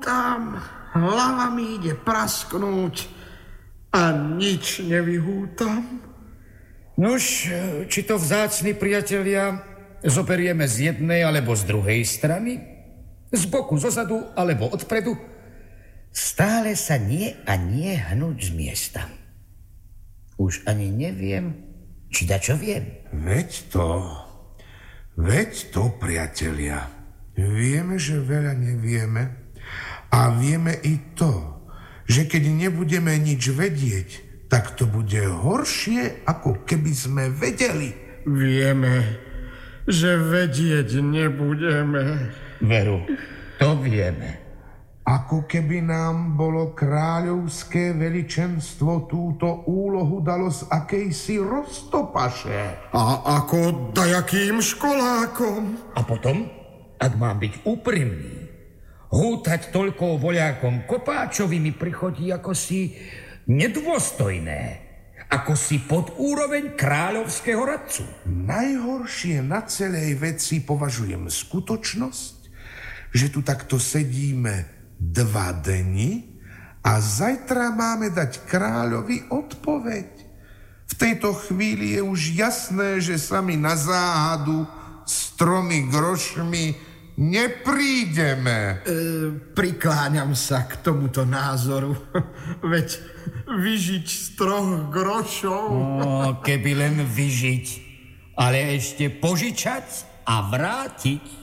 hútam, hlava mi ide prasknúť a nič nevyhútam. Nuž, či to vzácni priatelia zoberieme z jednej alebo z druhej strany, z boku, zozadu alebo odpredu, stále sa nie a nie hnúť z miesta. Už ani neviem, či dačo viem. Veď to, priatelia. Vieme, že veľa nevieme a vieme i to, že keď nebudeme nič vedieť, tak to bude horšie, ako keby sme vedeli. Vieme, že vedieť nebudeme. Veru, to vieme. Ako keby nám bolo kráľovské veličenstvo túto úlohu dalo z akejsi roztopaše. A ako dajakým školákom. A potom, ak mám byť úprimný, hútať toľko voľákom Kopáčovi mi prichodí ako si nedôstojné, ako si pod úroveň kráľovského radcu. Najhoršie na celej veci považujem skutočnosť, že tu takto sedíme 2 dni a zajtra máme dať kráľovi odpoveď. V tejto chvíli je už jasné, že sa mi na záhadu s 3 grošmi neprídeme. Prikláňam sa k tomuto názoru. Veď vyžiť z 3 grošov. Keby len vyžiť, ale ešte požičať a vrátiť.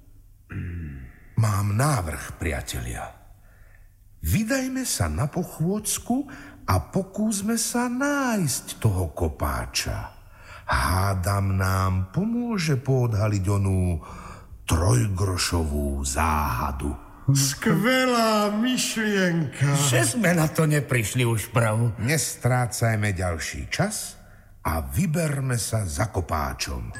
Mám návrh, priatelia. Vydajme sa na pochôdzku a pokúsme sa nájsť toho Kopáča. Hádam nám pomôže poodhaliť onú 3grošovú záhadu. Skvelá myšlienka. Že sme na to neprišli už pravu. Nestrácajme ďalší čas a vyberme sa za Kopáčom.